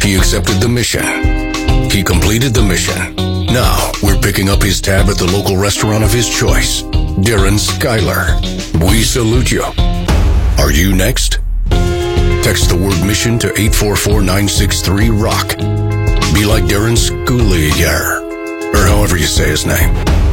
He accepted the mission. He completed the mission. Now, we're picking up his tab at the local restaurant of his choice. Darren Skylar. We salute you. Are you next? Text the word mission to 844-963-ROCK. Be like Darren Skylar, or however you say his name.